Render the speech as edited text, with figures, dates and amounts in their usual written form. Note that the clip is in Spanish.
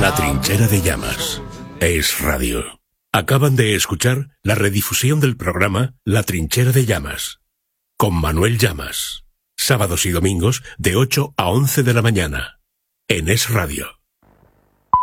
La Trinchera de Llamas. Es Radio. Acaban de escuchar la redifusión del programa La Trinchera de Llamas, con Manuel Llamas. Sábados y domingos de 8 a 11 de la mañana. En Es Radio.